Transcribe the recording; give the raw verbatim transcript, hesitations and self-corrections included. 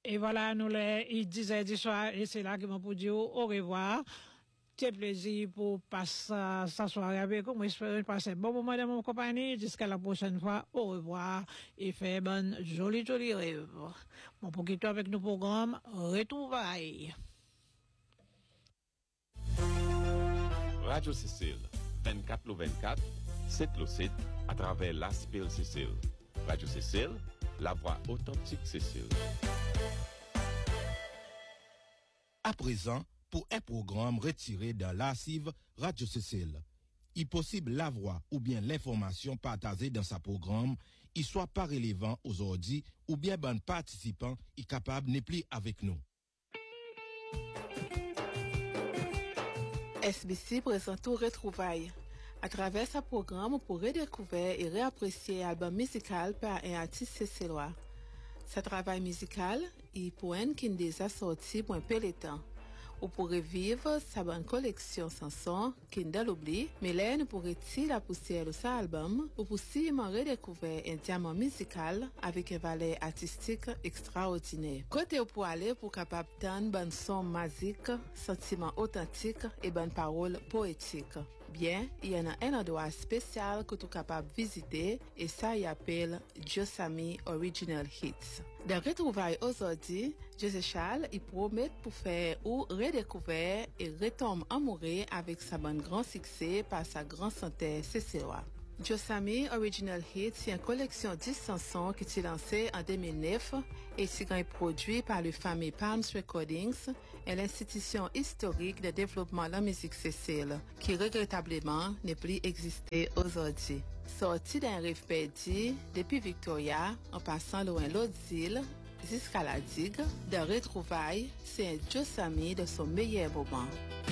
Et voilà, nous les, il disait du soir, et c'est là que mon pour dire au revoir. C'est plaisir pour passer sa soirée avec vous. J'espère passer un bon moment dans mon compagnie. Jusqu'à la prochaine fois. Au revoir. Et fait bonne, jolie, jolie rêve. Bon, pour quitter avec nos programmes, retrouvailles. Radio Cécile, vingt-quatre le vingt-quatre, sept le sept, à travers l'Aspil Cécile. Radio Cécile, la voix authentique Cécile. À présent, pour un programme retiré dans l'archive Radio Cécile, il est possible la voix ou bien l'information partagée dans sa programme, il soit pas relevant aujourd'hui ou bien bon participant est capable n'est plus avec nous. S B C présente tout retrouvailles. À travers ce programme, pour redécouvrir et réapprécier l'album musical par un artiste cécillois. Ce travail musical est pour un qui déjà sorti pour un peloton. Ou pour revivre sa bonne collection chansons qui n'a l'oubli, mais là nous pourrait tirer la poussière de cet album ou possiblement redécouvrir un diamant musical avec un valet artistique extraordinaire. Côté où pour aller pour capable d'entendre bonne son magique, sentiments authentiques et bonnes paroles poétiques. Bien, il y en a un endroit spécial que tu es capable de visiter et ça y appelle Josami Original Hits. Dans Retrouvailles aujourd'hui, José Charles il promet pour faire ou redécouvrir et retombe amoureux avec sa bonne grand succès par sa grande santé cécillois. Josami Original Hits, c'est une collection de dix chansons qui est lancée en deux mille neuf et qui est produit par le fameux Palms Recordings et l'institution historique de développement de la musique cécile, qui regrettablement n'est plus existée aujourd'hui. Sorti d'un rêve perdu depuis Victoria, en passant loin l'autre île, jusqu'à la digue, de retrouvailles, c'est un Josami de son meilleur moment.